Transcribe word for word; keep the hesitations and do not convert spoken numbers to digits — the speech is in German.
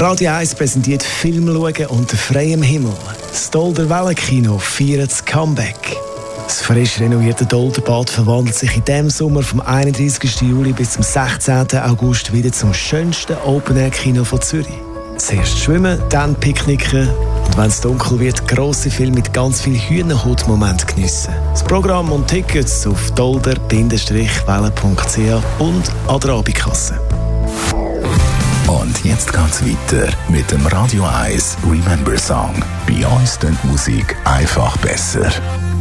Radio eins präsentiert Filmschauen unter freiem Himmel. Das Dolder Wellenkino feiert das Comeback. Das frisch renovierte Dolderbad verwandelt sich in diesem Sommer vom einunddreißigsten Juli bis zum sechzehnten August wieder zum schönsten Open-Air-Kino von Zürich. Zuerst schwimmen, dann picknicken und wenn es dunkel wird, grosse Filme mit ganz viel Hühnerhaut-Momenten geniessen. Das Programm und Tickets auf dolder welle punkt c h und an der Abendkasse. Und jetzt geht's weiter mit dem Radio eins Remember Song. Bei uns klingt Musik einfach besser.